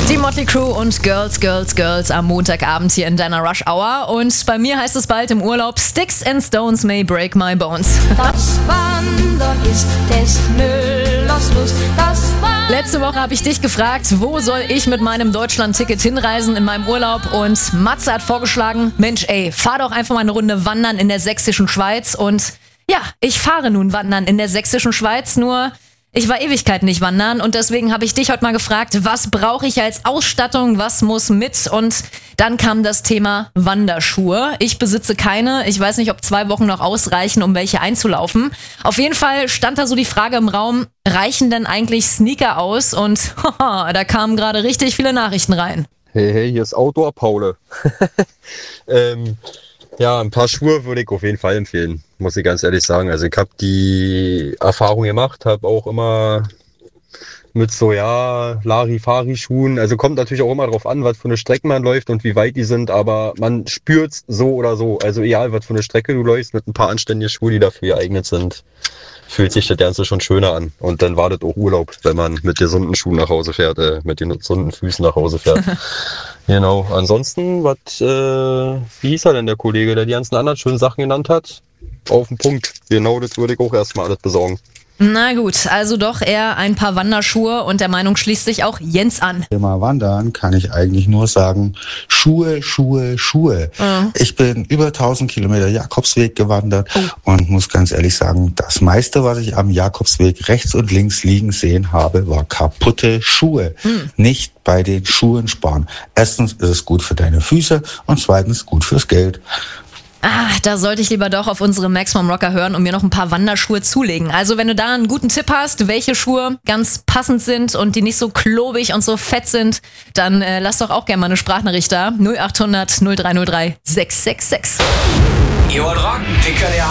Die Motley Crue und Girls, Girls, Girls am Montagabend hier in deiner Rush Hour. Und bei mir heißt es bald im Urlaub, Sticks and Stones may break my bones. Das Wandern ist des Müllers Lust. Letzte Woche habe ich dich gefragt, wo soll ich mit meinem Deutschland-Ticket hinreisen in meinem Urlaub? Und Matze hat vorgeschlagen, Mensch ey, fahr doch einfach mal eine Runde wandern in der sächsischen Schweiz. Und ja, ich fahre nun wandern in der sächsischen Schweiz, nur ich war Ewigkeiten nicht wandern und deswegen habe ich dich heute mal gefragt, was brauche ich als Ausstattung, was muss mit? Und dann kam das Thema Wanderschuhe. Ich besitze keine, ich weiß nicht, ob 2 Wochen noch ausreichen, um welche einzulaufen. Auf jeden Fall stand da so die Frage im Raum, reichen denn eigentlich Sneaker aus? Und da kamen gerade richtig viele Nachrichten rein. Hey, hier ist Outdoor Paule. Ja, ein paar Schuhe würde ich auf jeden Fall empfehlen, muss ich ganz ehrlich sagen. Also ich habe die Erfahrung gemacht, habe auch immer mit so, ja, Larifari-Schuhen. Also kommt natürlich auch immer drauf an, was für eine Strecke man läuft und wie weit die sind, aber man spürt's so oder so. Also egal, was für eine Strecke du läufst, mit ein paar anständigen Schuhen, die dafür geeignet sind, fühlt sich das Ganze schon schöner an. Und dann war das auch Urlaub, wenn man mit gesunden Schuhen nach Hause fährt, mit den gesunden Füßen nach Hause fährt. Genau, ansonsten, wie hieß er denn, der Kollege, der die ganzen anderen schönen Sachen genannt hat? Auf den Punkt. Genau, das würde ich auch erstmal alles besorgen. Na gut, also doch eher ein paar Wanderschuhe und der Meinung schließt sich auch Jens an. Thema Wandern kann ich eigentlich nur sagen, Schuhe, Schuhe, Schuhe. Ich bin über 1000 Kilometer Jakobsweg gewandert und muss ganz ehrlich sagen, das meiste, was ich am Jakobsweg rechts und links liegen sehen habe, war kaputte Schuhe. Nicht bei den Schuhen sparen. Erstens ist es gut für deine Füße und zweitens gut fürs Geld. Da sollte ich lieber doch auf unsere Maximum Rocker hören und mir noch ein paar Wanderschuhe zulegen. Also wenn du da einen guten Tipp hast, welche Schuhe ganz passend sind und die nicht so klobig und so fett sind, dann lass doch auch gerne mal eine Sprachnachricht da. 0800 0303 666. Ihr wollt rocken? Die könnt ihr